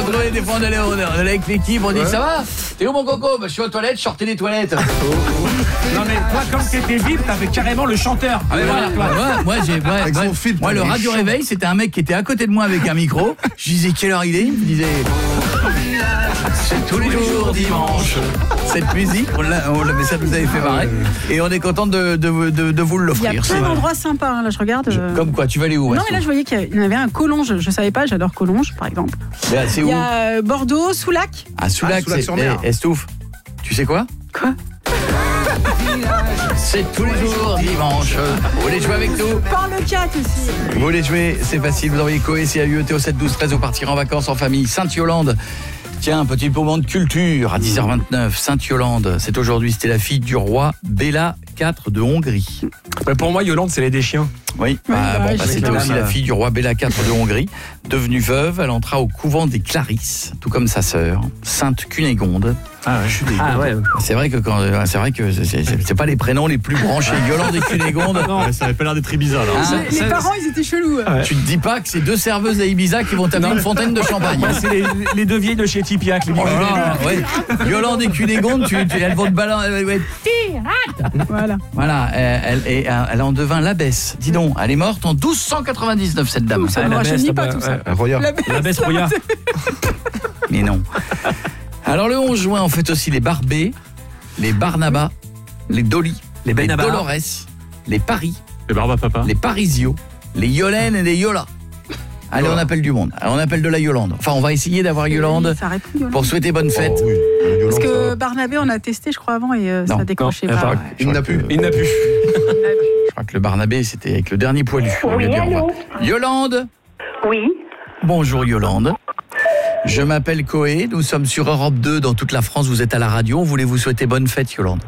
retrouvés des fois on est avec l'équipe, on dit ça va? T'es où mon coco? Je suis aux toilettes, je sortais des toilettes. Non mais toi comme t'étais vite, t'avais carrément le chanteur. Moi le radio réveil, c'était un mec qui était à côté de moi avec un micro. Je disais quelle heure il est? Il me disait c'est tous les jours dimanche. Cette musique, mais ça nous avait fait marrer. Et on est content de vous l'offrir. Il y a plein d'endroits sympas, là je regarde. Comme quoi, tu vas aller où? Non mais là je voyais qu'il y en avait un Collonges, je savais pas, j'adore Collonges par exemple. Là, c'est où? Il y a Bordeaux, Soulac. Ah, Soulac, c'est Estouffe. Tu sais quoi? Quoi? C'est tous les jours dimanche. Vous voulez jouer avec nous? Par le 4 aussi. Vous voulez jouer? C'est facile, vous envoyez Coé, CAUET au 7 12 13 ou partir en vacances en famille. Sainte-Yolande. Tiens, un petit moment de culture à 10h29. Sainte-Yolande, c'est aujourd'hui, c'était la fille du roi Béla IV de Hongrie. Pour moi, Yolande, c'est les des chiens. Oui, c'était aussi la fille du roi Béla IV de Hongrie. Devenue veuve, elle entra au couvent des Clarisses, tout comme sa sœur, Sainte Cunégonde. C'est vrai que c'est pas les prénoms les plus branchés. Yolande et Cunégonde. Non, ça avait pas l'air d'être Ibiza là. Les parents, ils étaient chelous. Tu te dis pas que c'est deux serveuses à Ibiza qui vont taper une fontaine de champagne. C'est les deux vieilles de chez Tipiac. Yolande et Cunégonde, elles vont te balancer. Voilà, elle en devint l'abbesse. Dis donc, elle est morte en 1299 cette dame. Ça ne rajeunit pas tout ça. L'abbesse Roya. Mais non. Alors le 11 juin, on fête aussi les Barbés, les Barnabas, les Dolly, les Dolores, les Paris, Les Barbapapa. les Parisio, les Yolène et les Yola. Allez, on appelle du monde. On appelle de la Yolande. Enfin, on va essayer d'avoir Yolande Ça répond, Yolande. pour souhaiter bonne fête. Parce que Barnabé, on a testé, je crois, avant, et ça a décroché pas. Il n'a plus. Je crois que le Barnabé, c'était avec le dernier poilu. Oui, allô. Yolande. Oui. Bonjour Yolande. Je m'appelle Coé, nous sommes sur Europe 2 dans toute la France, vous êtes à la radio, on voulait vous souhaiter bonne fête Yolande.